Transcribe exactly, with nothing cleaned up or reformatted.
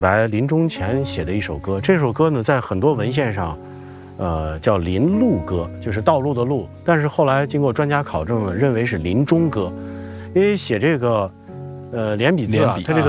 白临终前写的一首歌，这首歌呢，在很多文献上，呃，叫临路歌，就是道路的路。但是后来经过专家考证呢，认为是临终歌，因为写这个，呃，连笔字啊，它这个。